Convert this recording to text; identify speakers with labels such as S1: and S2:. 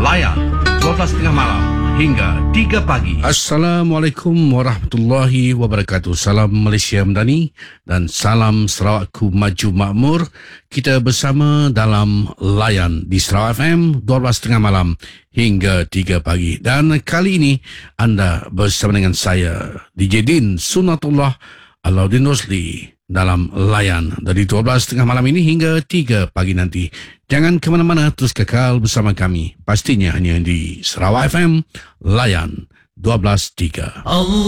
S1: Layan 12.30 malam hingga 3 pagi. Assalamualaikum warahmatullahi wabarakatuh. Salam Malaysia Madani dan salam Sarawakku Maju Makmur. Kita bersama dalam Layan di Sarawak FM 12.30 malam hingga 3 pagi. Dan kali ini anda bersama dengan saya DJ Din Sunnatullah Alauddin Rosli dalam Layan dari 12.30 malam ini hingga 3 pagi nanti. Jangan ke mana-mana, terus kekal bersama kami. Pastinya hanya di Sarawak FM Layan 12.3.